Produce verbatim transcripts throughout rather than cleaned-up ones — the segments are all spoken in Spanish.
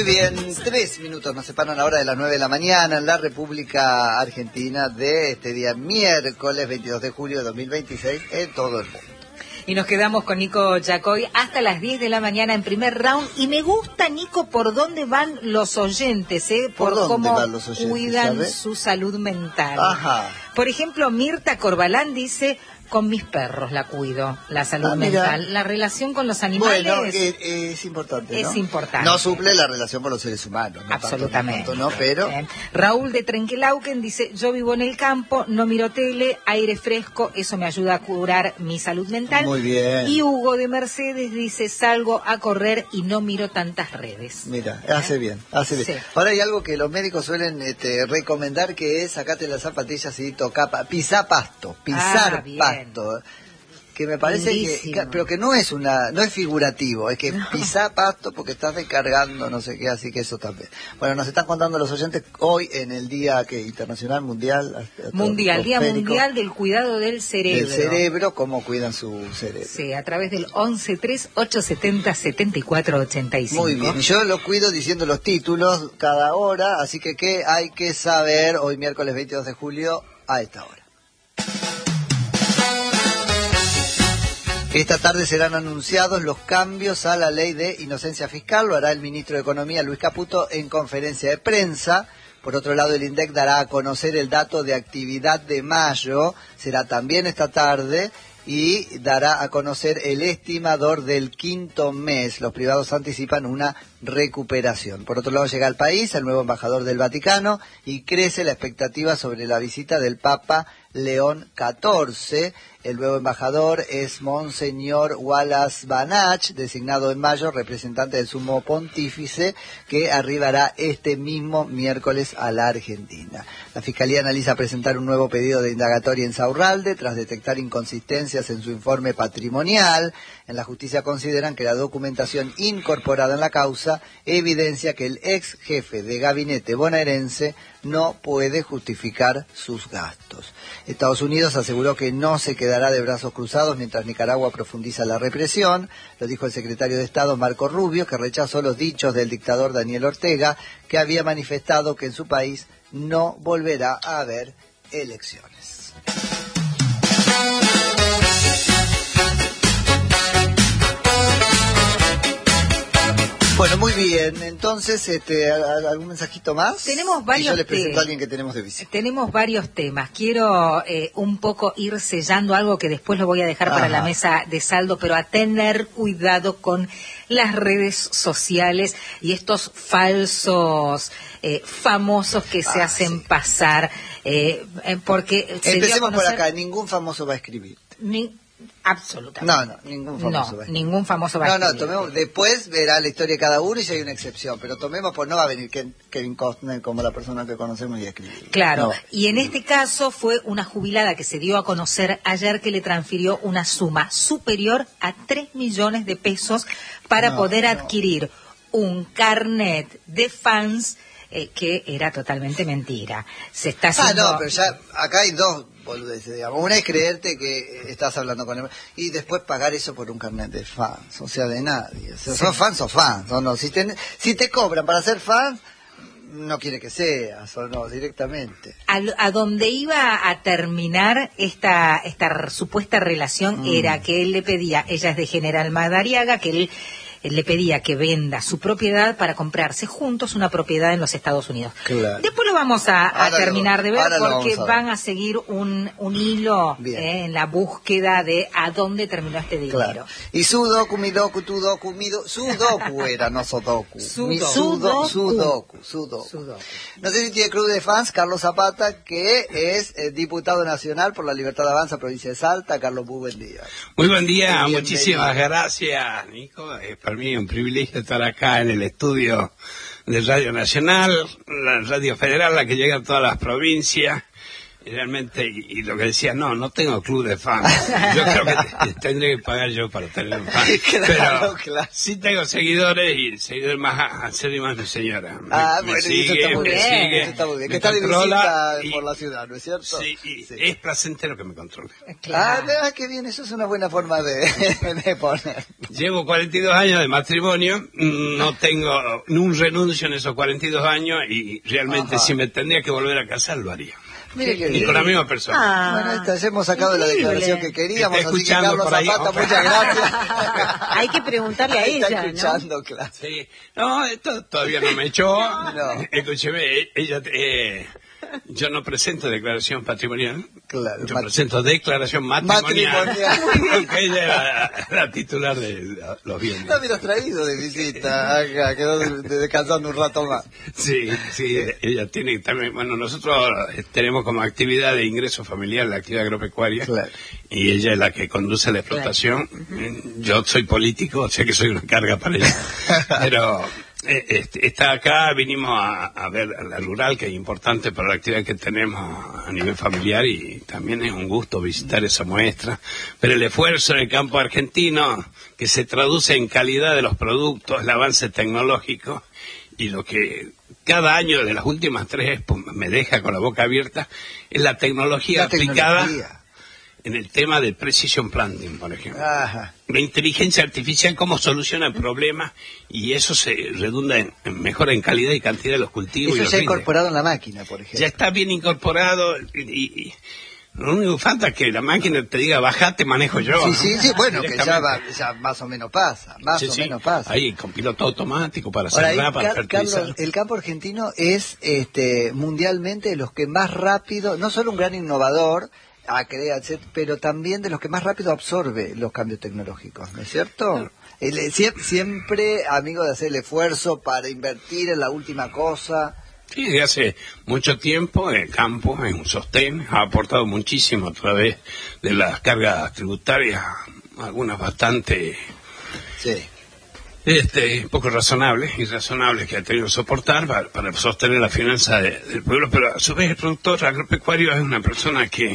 Muy bien, tres minutos nos separan ahora de las nueve de la mañana en la República Argentina de este día miércoles veintidós de julio de dos mil veintiséis en todo el mundo. Y nos quedamos con Nico Yacoy hasta las diez de la mañana en primer round. Y me gusta, Nico, por dónde van los oyentes, ¿eh? Por, ¿Por cómo van los oyentes, cuidan ¿sabes? su salud mental. Ajá. Por ejemplo, Mirta Corbalán dice: con mis perros la cuido, la salud ah, mental. La relación con los animales bueno, eh, eh, es importante, ¿no? Es importante. No suple la relación con los seres humanos. No Absolutamente. Tanto, no, tanto, no, pero... Bien. Raúl de Trenquelauquen dice: yo vivo en el campo, no miro tele, aire fresco, eso me ayuda a curar mi salud mental. Muy bien. Y Hugo de Mercedes dice: salgo a correr y no miro tantas redes. Mira, hace bien, hace bien. Sí. Ahora hay algo que los médicos suelen este, recomendar, que es sacate las zapatillas y toca, pisar pasto, pisar ah, bien. pasto. Que me parece Lindísimo. que, pero que no es una, no es figurativo, es que no. Pisá pasto porque estás descargando, no sé qué, así que eso también. Bueno, nos están contando los oyentes hoy en el día que internacional, mundial. Mundial, Día Mundial del Cuidado del Cerebro. Del cerebro, cómo cuidan su cerebro. Sí, a través del once tres ocho setenta setenta y cuatro ochenta y cinco. Muy bien, y yo lo cuido diciendo los títulos cada hora, así que ¿qué hay que saber hoy miércoles veintidós de julio a esta hora? Esta tarde serán anunciados los cambios a la ley de inocencia fiscal. Lo hará el ministro de Economía, Luis Caputo, en conferencia de prensa. Por otro lado, el INDEC dará a conocer el dato de actividad de mayo. Será también esta tarde. Y dará a conocer el estimador del quinto mes. Los privados anticipan una recuperación. Por otro lado, llega al país el nuevo embajador del Vaticano y crece la expectativa sobre la visita del Papa León catorce. El nuevo embajador es Monseñor Wallace Banach, designado en mayo representante del Sumo Pontífice, que arribará este mismo miércoles a la Argentina. La Fiscalía analiza presentar un nuevo pedido de indagatoria en Saurralde tras detectar inconsistencias en su informe patrimonial. En la justicia consideran que la documentación incorporada en la causa evidencia que el ex jefe de gabinete bonaerense no puede justificar sus gastos. Estados Unidos aseguró que no se quedará de brazos cruzados mientras Nicaragua profundiza la represión. Lo dijo el secretario de Estado Marco Rubio, que rechazó los dichos del dictador Daniel Ortega, que había manifestado que en su país no volverá a haber elecciones. Bueno, muy bien. Entonces, este, ¿algún mensajito más? Tenemos varios y yo les presento te- a alguien que tenemos de visita. Tenemos varios temas. Quiero eh, un poco ir sellando algo que después lo voy a dejar para Ajá. la mesa de saldo, pero a tener cuidado con las redes sociales y estos falsos eh, famosos que se Ah, hacen sí. pasar, eh, eh, porque se dio a Empecemos por conocer- acá. Ningún famoso va a escribir. Ni- absolutamente. No, no, ningún famoso No, va a escribir. ningún famoso va a No, no, escribir. tomemos, después verá la historia de cada uno y si hay una excepción, pero tomemos por no va a venir Ken- Kevin Costner como la persona que conocemos y escribir. Claro, No. y en este caso fue una jubilada que se dio a conocer ayer que le transfirió una suma superior a tres millones de pesos para No, poder no. adquirir un carnet de fans eh, que era totalmente mentira. Se está Ah, haciendo... no, pero ya acá hay dos boludeces, digamos. Una es creerte que estás hablando con él y después pagar eso por un carnet de fans, o sea, de nadie. O sea, Sí. sos fans o fans, o no. Si te, si te cobran para ser fan, no quiere que seas, o no, directamente. A, a donde iba a terminar esta esta r- supuesta relación Mm. era que él le pedía, ella es de General Madariaga, que él, él le pedía que venda su propiedad para comprarse juntos una propiedad en los Estados Unidos. Claro. Después lo vamos a, a Ahora lo- terminar de ver ahora lo porque vamos a ver. van a seguir un, un hilo Bien. eh, en la búsqueda de a dónde terminó este dinero. Claro. Y Sudoku, Midoku, Tudoku, Mido... Sudoku era, no Sodoku. Sudoku. Mi- Sudo- Sudoku. Sudoku. Sudoku. No sé si tiene club de fans, Carlos Zapata, que es eh, diputado nacional por la Libertad de Avanza, provincia de Salta. Carlos, muy buen día. Muy buen día, Bienvenido. muchísimas gracias, Nico. Es para mí un privilegio estar acá en el estudio de Radio Nacional, la Radio Federal, la que llega a todas las provincias. realmente, y, y lo que decía, no, no tengo club de fans. Yo creo que te, tendré que pagar yo para tener un fan. Claro, pero claro. sí tengo seguidores y seguidores más acérrimos mi señora. Me, Ah, me bueno, sigue, eso está muy me bien. sigue, Eso está muy bien. Que me está de controla visita y- por la ciudad, ¿no es cierto? Sí, y Sí. es placentero que me controle. Ah, ah, qué bien, eso es una buena forma de, de poner. Llevo cuarenta y dos años de matrimonio, no tengo, no renuncio en esos cuarenta y dos años y realmente Ajá. si me tendría que volver a casar lo haría. Mire qué Y bien. con la misma persona. Ah, Bueno, esta, ya hemos sacado la increíble. declaración que queríamos, Está así que escuchando Carlos por ahí. Zapata, muchas gracias. Hay que preguntarle a Está ella, ¿no? escuchando, claro. Sí. No, esto todavía no me echó. No. Escúcheme, ella, eh, yo no presento declaración patrimonial. Claro, Yo mat- presento declaración matrimonial. Matrimonial. Porque ella era la, la titular de los bienes. No me lo has traído de visita acá, quedó de- de- descansando un rato más. Sí, sí, ella tiene también, bueno, nosotros tenemos como actividad de ingreso familiar la actividad agropecuaria. Claro. Y ella es la que conduce la explotación. Yo soy político, o sea que soy una carga para ella. Pero eh, este, está acá, vinimos a, a ver la rural, que es importante para la actividad que tenemos a nivel familiar, y también es un gusto visitar esa muestra. Pero el esfuerzo en el campo argentino, que se traduce en calidad de los productos, el avance tecnológico, y lo que cada año de las últimas tres Expo me deja con la boca abierta, es la tecnología La aplicada tecnología. en el tema del precision planting, por ejemplo. Ajá. La inteligencia artificial, cómo soluciona el problema, y eso se redunda en, en mejora en calidad y cantidad de los cultivos. Eso y los se ha rinde. incorporado en la máquina, por Ya ejemplo. está bien incorporado, y, y- y lo único que falta es que la máquina te diga, bajate, manejo yo. Sí, ¿no? sí, sí, bueno, que ya, Directamente. va, ya más o menos pasa, más Sí, o sí. menos pasa. Ahí, con piloto automático para Ahora, ahí, sembrar, para Car- fertilizar. Carlos, el campo argentino es este, mundialmente de los que más rápido, no solo un gran innovador, ah, crea, etcétera, pero también de los que más rápido absorbe los cambios tecnológicos, ¿no es cierto? Claro. El- eh, sie- siempre amigo de hacer el esfuerzo para invertir en la última cosa. Sí, desde hace mucho tiempo el campo es un sostén, ha aportado muchísimo a través de las cargas tributarias, algunas bastante Sí. este, poco razonables, irrazonables que ha tenido que soportar para, para sostener la finanza de- del pueblo, pero a su vez el productor agropecuario es una persona que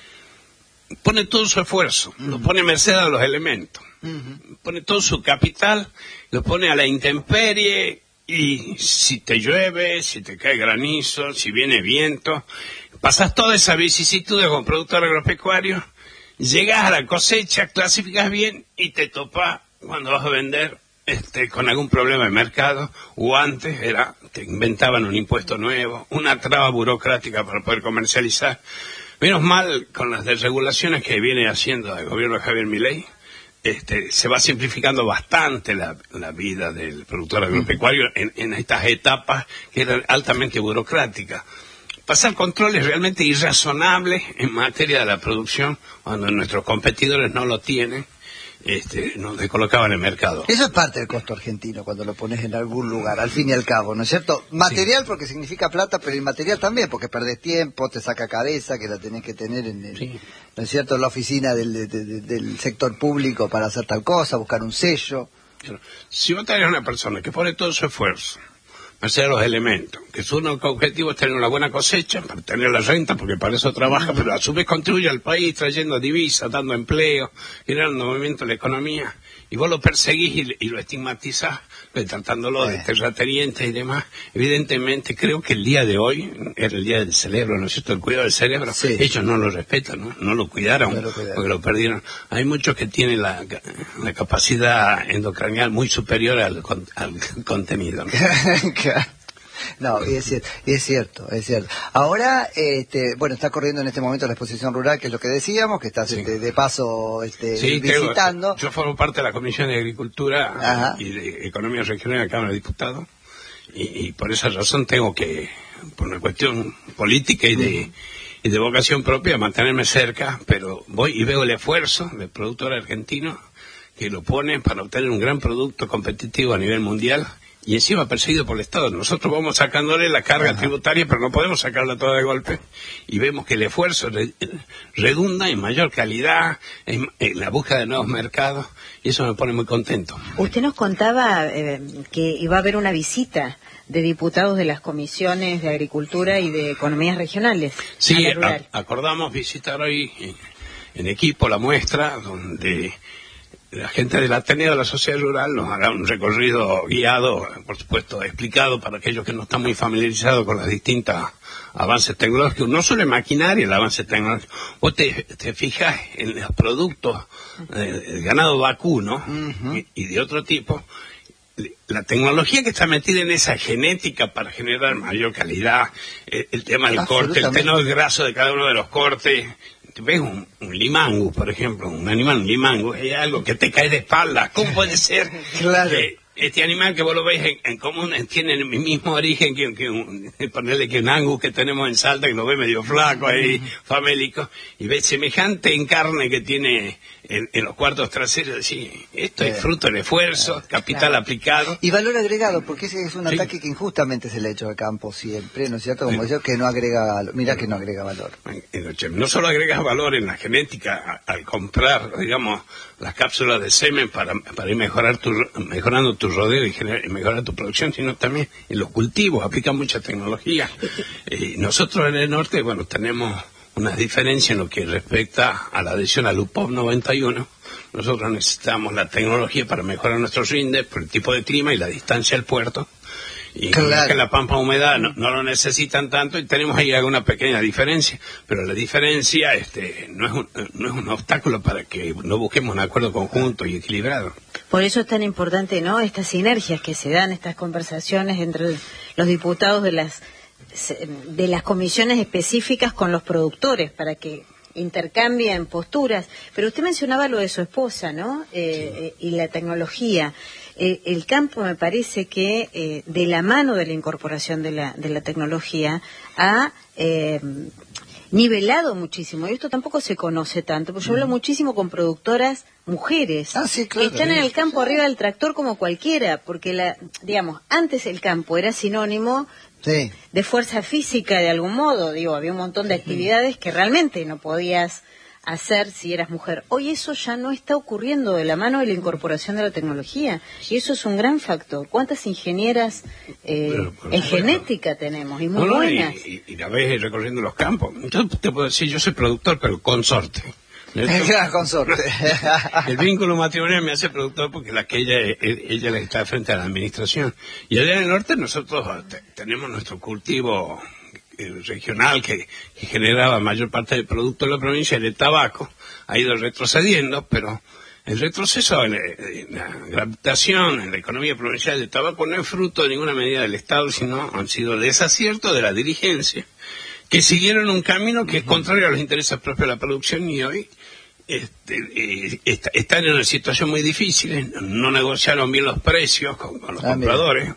pone todo su esfuerzo, lo pone a merced a los elementos, Ujú. pone todo su capital, lo pone a la intemperie, y si te llueve, si te cae granizo, si viene viento, pasas toda esa vicisitud como productor agropecuario, llegas a la cosecha, clasificas bien y te topas cuando vas a vender este, con algún problema de mercado, o antes era, te inventaban un impuesto nuevo, una traba burocrática para poder comercializar. Menos mal, con las desregulaciones que viene haciendo el gobierno de Javier Milei, este, se va simplificando bastante la, la vida del productor agropecuario en, en estas etapas que eran altamente burocráticas. Pasar controles realmente irrazonables en materia de la producción, cuando nuestros competidores no lo tienen, este, nos descolocaban en el mercado. Eso es parte del costo argentino cuando lo pones en algún lugar, al fin y al cabo, ¿no es cierto? Material porque significa plata, pero inmaterial también, porque perdés tiempo, te saca cabeza, que la tenés que tener en el, Sí. ¿no es cierto?, en la oficina del, de- de- del sector público para hacer tal cosa, buscar un sello. Pero si vos tenés una persona que pone todo su esfuerzo, hacer los elementos, que su único objetivo es tener una buena cosecha, para tener la renta, porque para eso trabaja, pero a su vez contribuye al país trayendo divisas, dando empleo, generando movimiento en la economía, y vos lo perseguís y, y lo estigmatizás, pues, tratándolo de Eh. terrateniente y demás. Evidentemente, creo que el día de hoy era el día del cerebro, ¿no es cierto?, el cuidado del cerebro. Sí. Ellos no lo respetan, ¿no? No lo cuidaron, No lo cuidaron. porque lo perdieron. Hay muchos que tienen la, la capacidad endocranial muy superior al, con- al contenido, ¿no? Claro. No, y es cierto, y es cierto, es cierto. Ahora, este, bueno, está corriendo en este momento la exposición rural, que es lo que decíamos, que estás Sí. este, de paso este, Sí, tengo- visitando. yo formo parte de la Comisión de Agricultura Ajá. y de Economía Regional de la Cámara de Diputados, y, y por esa razón tengo que, por una cuestión política y de, y de vocación propia, mantenerme cerca, pero voy y veo el esfuerzo del productor argentino que lo pone para obtener un gran producto competitivo a nivel mundial, y encima perseguido por el Estado. Nosotros vamos sacándole la carga Ajá. tributaria, pero no podemos sacarla toda de golpe, y vemos que el esfuerzo re, redunda en mayor calidad, en, en la búsqueda de nuevos mercados, y eso me pone muy contento. Usted nos contaba eh, que iba a haber una visita de diputados de las comisiones de Agricultura y de Economías Regionales. Sí, a, acordamos visitar hoy en, en equipo la muestra, donde la gente del Ateneo de la Sociedad Rural nos hará un recorrido guiado, por supuesto explicado para aquellos que no están muy familiarizados con las distintas avances tecnológicos, no solo en maquinaria, el avance tecnológico. Vos te, te fijas en los productos eh, del ganado vacuno uh-huh. y, y de otro tipo, la tecnología que está metida en esa genética para generar mayor calidad, el, el tema del corte, el tenor graso de cada uno de los cortes. Ves un, un limango, por ejemplo, un animal, un limango, es algo que te cae de espalda. ¿Cómo puede ser claro. que este animal que vos lo veis en, en común tiene el mismo origen que, que un, ponerle que un angus que tenemos en Salta, que lo ve medio flaco ahí, famélico, y ves semejante en carne que tiene en, en los cuartos traseros? Sí, esto es fruto del esfuerzo, capital claro. aplicado. Y valor agregado, porque ese es un sí. ataque que injustamente se le ha hecho al campo siempre, ¿no es cierto? Como yo, que no agrega valor. Mira que no agrega valor. No solo agregas valor en la genética al comprar, digamos, las cápsulas de semen para, para ir mejorar tu, mejorando tu rodeo y, generar, y mejorar tu producción, sino también en los cultivos, aplican mucha tecnología. Eh, nosotros en el norte, bueno, tenemos unas diferencias en lo que respecta a la adhesión al U P O P noventa y uno. Nosotros necesitamos la tecnología para mejorar nuestros rindes por el tipo de clima y la distancia al puerto. Y claro. que en la pampa húmeda no, no lo necesitan tanto, y tenemos ahí alguna pequeña diferencia, pero la diferencia este no es un, no es un obstáculo para que no busquemos un acuerdo conjunto y equilibrado. Por eso es tan importante, ¿no?, estas sinergias que se dan, estas conversaciones entre los diputados de las de las comisiones específicas con los productores, para que intercambien posturas. Pero usted mencionaba lo de su esposa, ¿no?, eh, sí. y la tecnología. Eh, el campo me parece que eh, de la mano de la incorporación de la, de la tecnología ha eh, nivelado muchísimo, y esto tampoco se conoce tanto, porque yo hablo muchísimo con productoras mujeres ah, sí, claro, que están en el campo arriba del tractor como cualquiera, porque la, digamos, antes el campo era sinónimo sí. de fuerza física de algún modo, digo, había un montón de actividades que realmente no podías hacer si eras mujer. Hoy eso ya no está ocurriendo de la mano de la incorporación de la tecnología, y eso es un gran factor. ¿Cuántas ingenieras eh, pero, en genética tenemos? Y muy no, no, buenas. Y, y, y la ves recorriendo los campos. Yo te puedo decir, yo soy productor, pero consorte. El consorte. El vínculo matrimonial me hace productor porque la que ella, ella le está frente a la administración. Y allá en el norte nosotros te, tenemos nuestro cultivo regional que, que generaba mayor parte del producto de la provincia, el tabaco, ha ido retrocediendo, pero el retroceso en, en la gravitación, en la economía provincial del tabaco no es fruto de ninguna medida del Estado, sino han sido desaciertos de la dirigencia, que siguieron un camino que es contrario a los intereses propios de la producción, y hoy este, eh, está, están en una situación muy difícil, no negociaron bien los precios con, con los ah, compradores.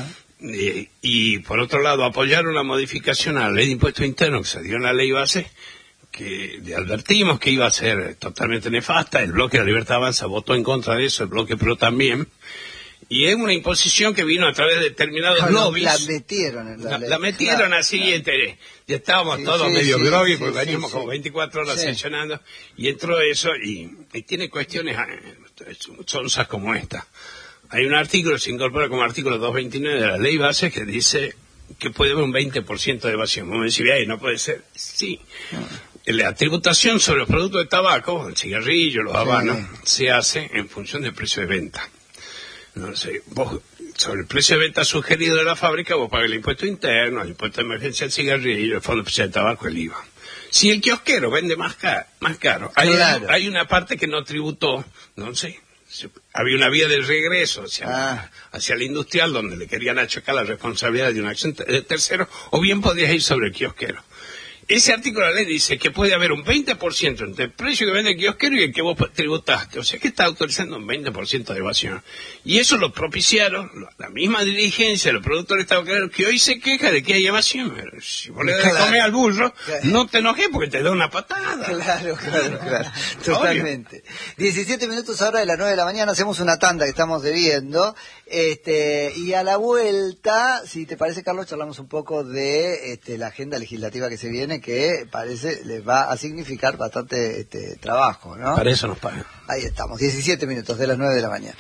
Eh, y por otro lado apoyaron la modificación a la ley de impuestos internos que se dio en la ley base, que advertimos que iba a ser totalmente nefasta. El bloque de la Libertad Avanza votó en contra de eso, el bloque PRO también, y es una imposición que vino a través de determinados no, lobbies. La metieron en la, la ley. La metieron claro, así, claro. Entre, ya estábamos sí, todos sí, medio sí, groggy sí, porque sí, veníamos sí, como veinticuatro horas sí. sesionando, y entró eso, y, y tiene cuestiones sonzas como esta. Hay un artículo, se incorpora como artículo doscientos veintinueve de la ley base, que dice que puede haber un veinte por ciento de evasión. Como me decía, ay, no puede ser. Sí. La tributación sobre los productos de tabaco, el cigarrillo, los habanos, sí. se hace en función del precio de venta. No sé, vos, sobre el precio de venta sugerido de la fábrica, vos pagas el impuesto interno, el impuesto de emergencia al cigarrillo, el fondo especial de tabaco, el I V A. Si el kiosquero vende más caro, más caro hay, claro. una, hay una parte que no tributó, no sé. Había una vía de regreso hacia, ah. hacia el industrial, donde le querían achacar la responsabilidad de una acción de tercero, o bien podías ir sobre el kiosquero. ese artículo de la ley dice que puede haber un veinte por ciento entre el precio que vende el kiosquero y el que vos tributaste. O sea que está autorizando un veinte por ciento de evasión. Y eso lo propiciaron la misma dirigencia, los productores tabacaleros, que hoy se queja de que hay evasión. Pero si vos le das de comer al burro, claro, no te enojes porque te da una patada. Claro, claro, claro. Totalmente. diecisiete minutos ahora de las nueve de la mañana, hacemos una tanda que estamos debiendo. Este, y a la vuelta, si te parece, Carlos, charlamos un poco de este, la agenda legislativa que se viene, que parece les va a significar bastante este, trabajo, ¿no? Para eso nos pagan. Ahí estamos, diecisiete minutos de las nueve de la mañana.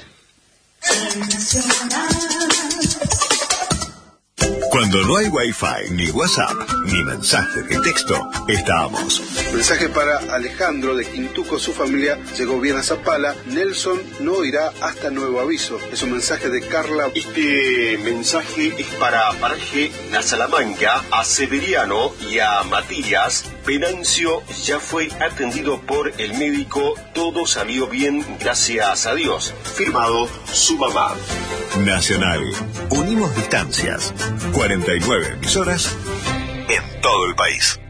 Cuando no hay Wi-Fi, ni WhatsApp, ni mensaje de texto, estamos. Mensaje para Alejandro de Quintuco, su familia llegó bien a Zapala. Nelson no irá hasta nuevo aviso. Es un mensaje de Carla. Este mensaje es para Paraje, a Salamanca, a Severiano y a Matías. Venancio ya fue atendido por el médico, todo salió bien, gracias a Dios. Firmado su mamá. Nacional. Unimos distancias. cuarenta y nueve emisoras en todo el país.